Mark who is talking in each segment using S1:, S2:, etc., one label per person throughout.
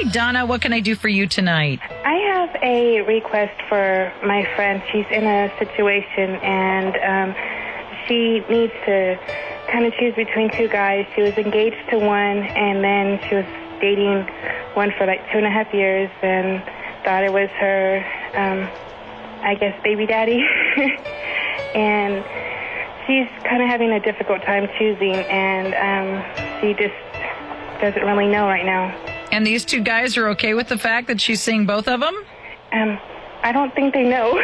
S1: Hi, Donna. What can I do for you tonight?
S2: I have a request for my friend. She's in a situation, and she needs to kind of choose between two guys. She was engaged to one, and then she was dating one for like 2.5 years, and thought it was her, I guess, baby daddy. And she's kind of having a difficult time choosing, and she just doesn't really know right now.
S1: And these two guys are okay with the fact that she's seeing both of them?
S2: I don't think they know.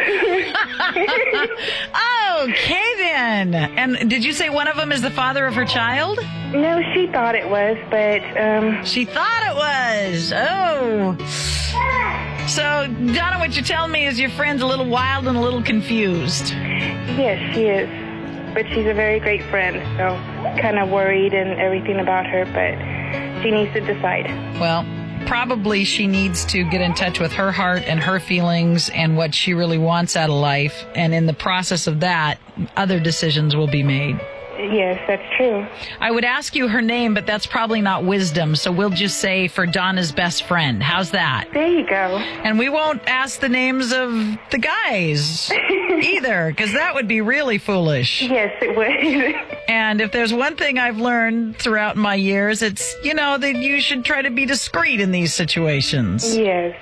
S1: Okay, then. And did you say one of them is the father of her child?
S2: No, she thought it was, but...
S1: She thought it was. Oh. So, Donna, what you're telling me is your friend's a little wild and a little confused.
S2: Yes, she is. But she's a very great friend, so kind of worried and everything about her, but she needs to decide.
S1: Well, probably she needs to get in touch with her heart and her feelings and what she really wants out of life. And in the process of that, other decisions will be made.
S2: Yes, that's true.
S1: I would ask you her name, but that's probably not wisdom. So we'll just say for Donna's best friend. How's that?
S2: There you go.
S1: And we won't ask the names of the guys either, because that would be really foolish.
S2: Yes, it would.
S1: And if there's one thing I've learned throughout my years, it's, that you should try to be discreet in these situations.
S2: Yes.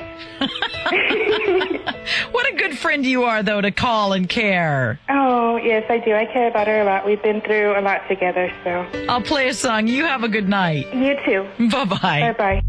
S1: What a good friend you are, though, to call and care.
S2: Oh, yes, I do. I care about her a lot. We've been through a lot together, so.
S1: I'll play a song. You have a good night.
S2: You too.
S1: Bye-bye.
S2: Bye-bye.